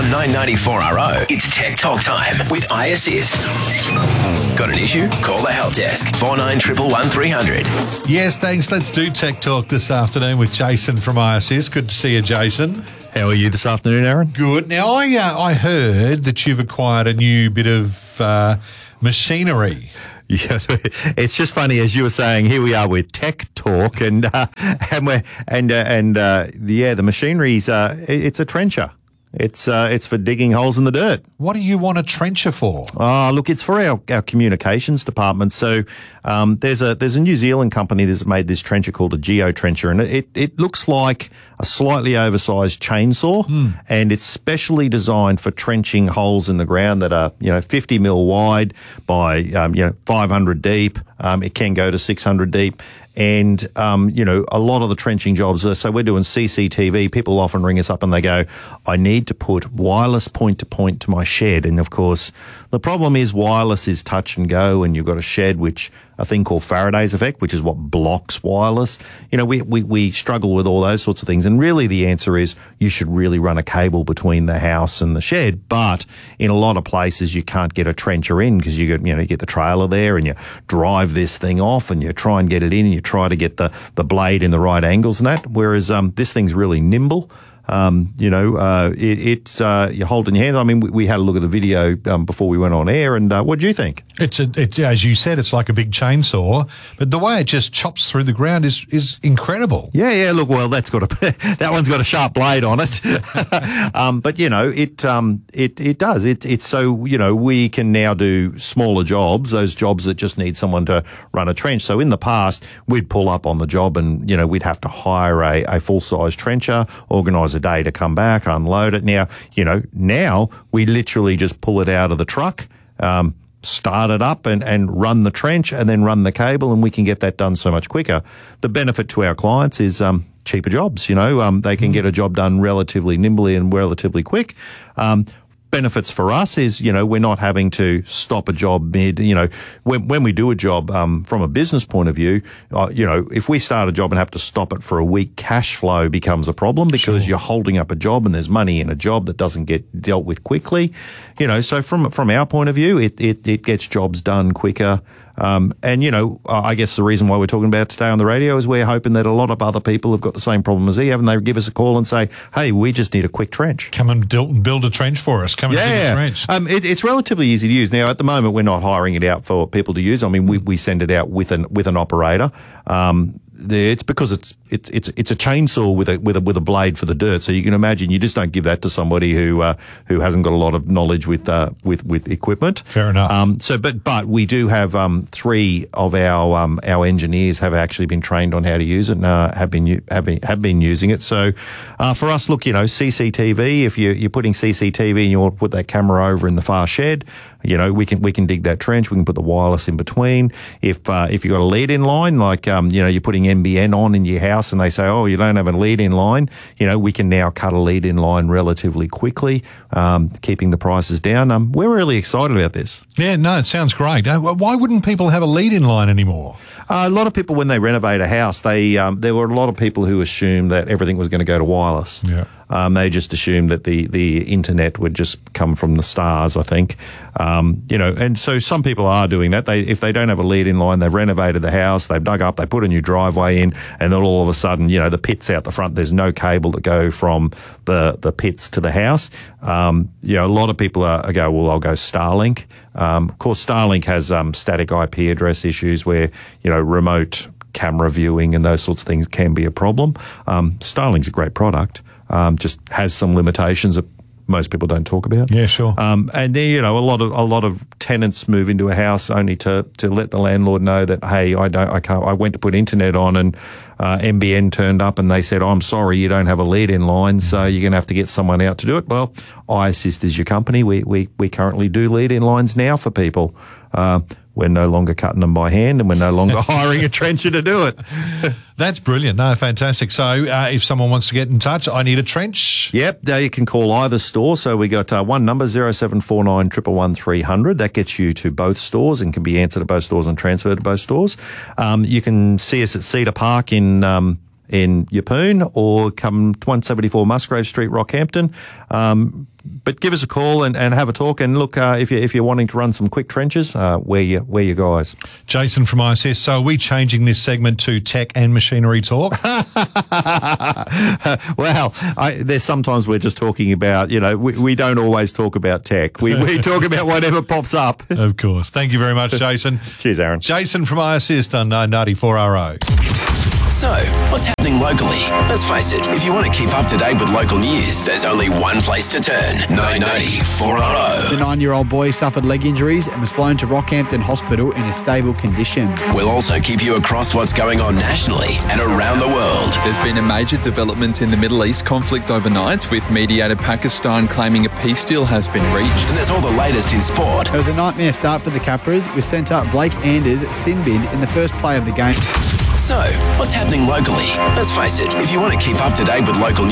On 994RO, it's Tech Talk time with iAssist. Got an issue? Call the help desk, 4911 Yes, thanks. Let's do Tech Talk this afternoon with Jason from iAssist. Good to see you, Jason. How are you this afternoon, Aaron? Good. Now, I heard that you've acquired a new bit of machinery. Yeah, it's just funny, as you were saying. Here we are with Tech Talk, and the machinery's it's a trencher. It's for digging holes in the dirt. What do you want a trencher for? Oh, look, it's for our communications department. So there's a New Zealand company that's made this trencher called a Geo Trencher, and it looks like a slightly oversized chainsaw, and it's specially designed for trenching holes in the ground that are 50 mil wide by 500 deep. It can go to 600 deep. And, a lot of the trenching jobs, so we're doing CCTV. People often ring us up and they go, I need to put wireless point-to-point to my shed. And, of course, the problem is wireless is touch and go, and you've got a shed which a thing called Faraday's effect, which is what blocks wireless. We struggle with all those sorts of things. And really the answer is you should really run a cable between the house and the shed. But in a lot of places you can't get a trencher in because you get the trailer there and you drive this thing off and you try and get it in and you try to get the blade in the right angles and that. Whereas this thing's really nimble. It's you hold in your hands. I mean, we had a look at the video before we went on air, and what do you think? It's as you said, it's like a big chainsaw, but the way it just chops through the ground is incredible. Yeah. Look, well, that one's got a sharp blade on it, but it does. It's so we can now do smaller jobs, those jobs that just need someone to run a trench. So in the past, we'd pull up on the job, and we'd have to hire a full size trencher, organise a day to come back, unload it. Now we literally just pull it out of the truck, start it up and run the trench and then run the cable, and we can get that done so much quicker. The benefit to our clients is cheaper jobs. They can get a job done relatively nimbly and relatively quick. Benefits for us is, we're not having to stop a job mid, when we do a job, from a business point of view, if we start a job and have to stop it for a week, cash flow becomes a problem because you're holding up a job and there's money in a job that doesn't get dealt with quickly. So from our point of view, it gets jobs done quicker. I guess the reason why we're talking about it today on the radio is we're hoping that a lot of other people have got the same problem as we have, and they give us a call and say, hey, we just need a quick trench. Come and build a trench for us. Come and dig a trench. It's relatively easy to use. Now, at the moment, we're not hiring it out for people to use. I mean, we send it out with an operator. It's because it's a chainsaw with a blade for the dirt. So you can imagine you just don't give that to somebody who hasn't got a lot of knowledge with equipment. Fair enough. But we do have 3 of our engineers have actually been trained on how to use it and have been using it. So for us, look, CCTV. If you're putting CCTV and you want to put that camera over in the far shed, we can dig that trench. We can put the wireless in between. If you've got a lead-in line, like you're putting NBN on in your house and they say, oh, you don't have a lead-in line, we can now cut a lead-in line relatively quickly, keeping the prices down. We're really excited about this. Yeah, no, it sounds great. Why wouldn't people have a lead-in line anymore? A lot of people, when they renovate a house, there were a lot of people who assumed that everything was going to go to wireless. Yeah. They just assumed that the internet would just come from the stars, I think. And so some people are doing that. If they don't have a lead-in line, they've renovated the house, they've dug up, they put a new driveway in, and then all of a sudden, the pit's out the front. There's no cable to go from the pits to the house. A lot of people go, well, I'll go Starlink. Of course, Starlink has static IP address issues where, remote camera viewing and those sorts of things can be a problem. Starlink's a great product. Just has some limitations that most people don't talk about. Yeah, sure. And then, a lot of tenants move into a house only to let the landlord know that, hey, I went to put internet on and NBN turned up and they said, I'm sorry, you don't have a lead-in line, so you're going to have to get someone out to do it. Well, iAssist is your company. We currently do lead-in lines now for people. We're no longer cutting them by hand, and we're no longer hiring a trencher to do it. That's brilliant. No, fantastic. So if someone wants to get in touch, I need a trench. Yep, you can call either store. So we got one number, 0749 111 300. That gets you to both stores and can be answered at both stores and transferred to both stores. You can see us at Cedar Park in in Yeppoon or come 174 Musgrave Street, Rockhampton. But give us a call and have a talk. And look, if you're wanting to run some quick trenches, we're your guys. Jason from ISS. So are we changing this segment to tech and machinery talk? Well, there's sometimes we're just talking about, we don't always talk about tech. We talk about whatever pops up. Of course. Thank you very much, Jason. Cheers, Aaron. Jason from ISS on 994RO. So, what's happening locally? Let's face it, if you want to keep up to date with local news, there's only one place to turn. 994RO. The 9-year-old boy suffered leg injuries and was flown to Rockhampton Hospital in a stable condition. We'll also keep you across what's going on nationally and around the world. There's been a major development in the Middle East conflict overnight, with mediator Pakistan claiming a peace deal has been reached. And there's all the latest in sport. It was a nightmare start for the Capras, with centre Blake Anders sin-binned in the first play of the game. So, what's happening locally? Let's face it, if you want to keep up to date with local news,